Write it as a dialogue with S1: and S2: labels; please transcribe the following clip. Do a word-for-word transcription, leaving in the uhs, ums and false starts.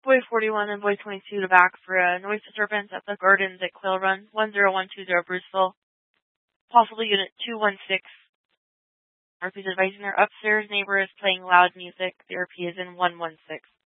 S1: Boy forty-one and Boy twenty-two to back for a noise disturbance at the Gardens at Quail Run, one zero one two zero Bruceville. Possible unit two one six. R P is advising their upstairs neighbor is playing loud music. The R P is in one one six.